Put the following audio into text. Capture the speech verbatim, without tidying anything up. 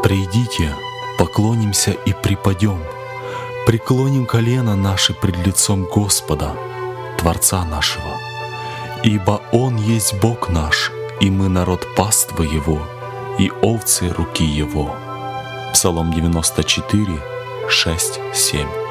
Придите, поклонимся и припадем, преклоним колено наши пред лицом Господа, Творца нашего. Ибо Он есть Бог наш, и мы народ паства Его, и овцы руки Его. Псалом девяносто четыре, шесть, семь.